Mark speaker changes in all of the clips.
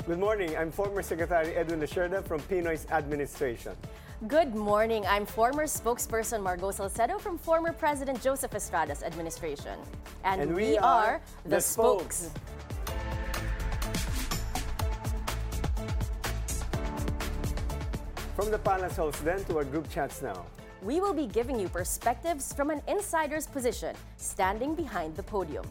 Speaker 1: Good morning. I'm former Secretary Edwin Lecerda from Pinoy's administration.
Speaker 2: Good morning. I'm former spokesperson Margot Salcedo from former President Joseph Estrada's administration. And we are the Spokes.
Speaker 1: From the palace halls then to our group chats now.
Speaker 2: We will be giving you perspectives from an insider's position, standing behind the podium.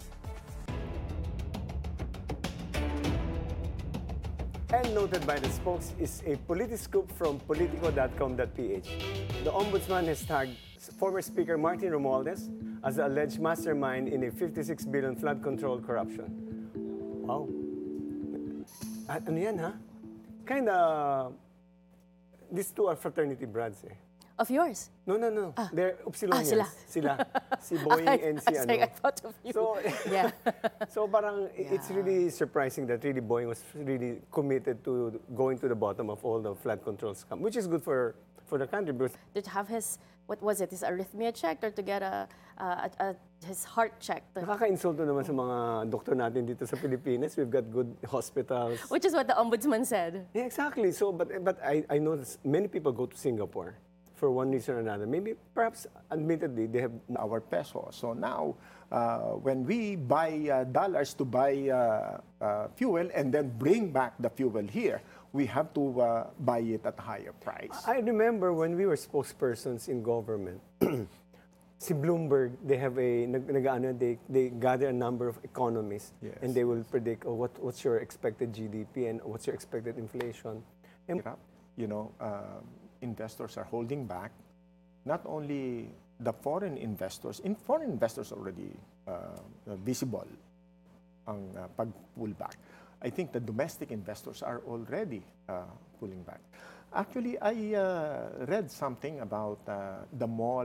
Speaker 1: And noted by the Spokes is a politiscoop from politico.com.ph. The Ombudsman has tagged former Speaker Martin Romualdez as the alleged mastermind in a 56 billion flood control corruption. Wow. Ano yan, ha? Kinda, these two are fraternity brads, eh.
Speaker 2: Of yours?
Speaker 1: No. They're Upsilonians. Sila. Si Boeing and si ano.
Speaker 2: I thought of you.
Speaker 1: So,
Speaker 2: yeah.
Speaker 1: So parang it's really surprising that really Boeing was really committed to going to the bottom of all the flood control scam, which is good for the country. Because
Speaker 2: Did you have his, what was it, his arrhythmia checked or to get his heart checked?
Speaker 1: nakaka-insulto naman sa mga doktor natin dito sa Pilipinas. We've got good hospitals.
Speaker 2: Which is what the Ombudsman said.
Speaker 1: Yeah, exactly. So, but I know that many people go to Singapore for one reason or another. Maybe, perhaps, admittedly, they have
Speaker 3: our peso. So now, when we buy dollars to buy fuel and then bring back the fuel here, we have to buy it at a higher price.
Speaker 1: I remember when we were spokespersons in government, si Bloomberg, they have they gather a number of economists,
Speaker 3: Yes.
Speaker 1: and they will predict, what's your expected GDP and what's your expected inflation. And
Speaker 3: You know, investors are holding back. Not only the foreign investors already visible ang pag-pull back. I think the domestic investors are already pulling back. Actually, I read something about the mall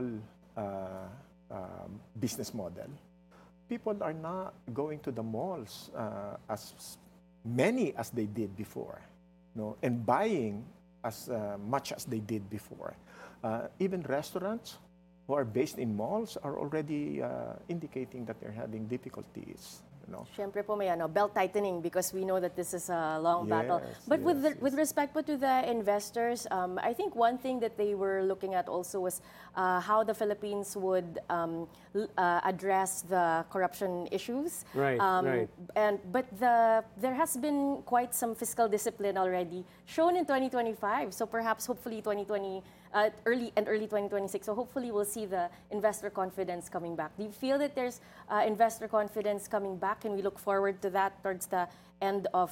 Speaker 3: business model. People are not going to the malls as many as they did before, no, and buying as much as they did before. Even restaurants who are based in malls are already indicating that they're having difficulties.
Speaker 2: Siyempre po may belt tightening because we know that this is a long battle. But with respect po to the investors, I think one thing that they were looking at also was how the Philippines would address the corruption issues.
Speaker 1: Right.
Speaker 2: But there has been quite some fiscal discipline already shown in 2025. So perhaps, hopefully, early 2026. So hopefully, we'll see the investor confidence coming back. Do you feel that there's investor confidence coming back? Can we look forward to that towards the end of